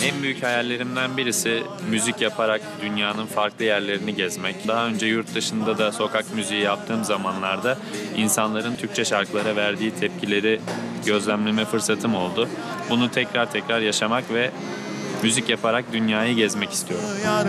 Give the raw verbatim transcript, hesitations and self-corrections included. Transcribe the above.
En büyük hayallerimden birisi müzik yaparak dünyanın farklı yerlerini gezmek. Daha önce yurt dışında da sokak müziği yaptığım zamanlarda insanların Türkçe şarkılara verdiği tepkileri gözlemleme fırsatım oldu. Bunu tekrar tekrar yaşamak ve müzik yaparak dünyayı gezmek istiyorum.